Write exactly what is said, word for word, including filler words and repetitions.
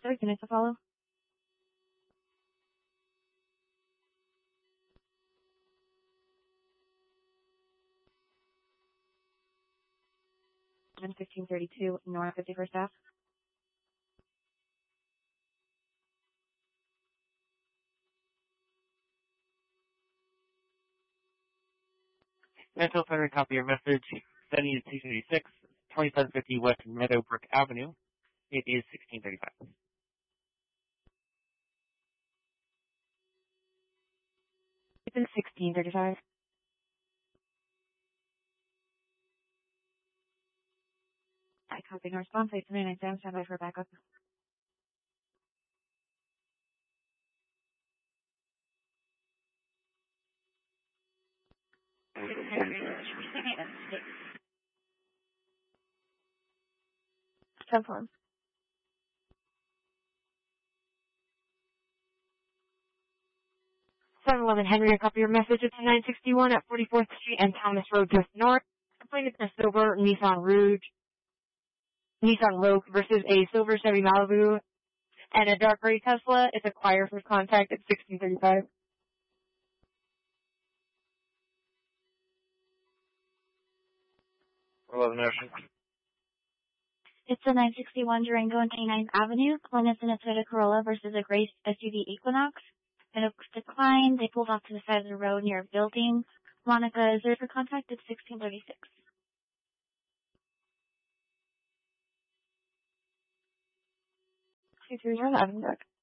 sir. Can I follow? fifteen thirty-two North fifty-first Ave. National Center, copy your message. Sending you to two thirty-six, twenty-seven fifty West Meadowbrook Avenue. It is sixteen thirty-five. It's in sixteen thirty-five. I copy no response. eight seventy-nine Sam, stand by for backup. Ten form. seven eleven Henry, I copy your message. It's nine sixty-one at forty-fourth Street and Thomas Road, just north. Complaint is a silver Nissan Rouge, Nissan Rogue versus a silver Chevy Malibu and a dark gray Tesla. It's acquired for contact at sixteen thirty-five. eleven Ocean. It's a nine sixty-one Durango and twenty-ninth Avenue. Calling us in a Toyota Corolla versus a gray S U V Equinox. It looks declined. They pulled off to the side of the road near a building. Monica is there for contact at sixteen thirty-six. two three zero Avenue Dark.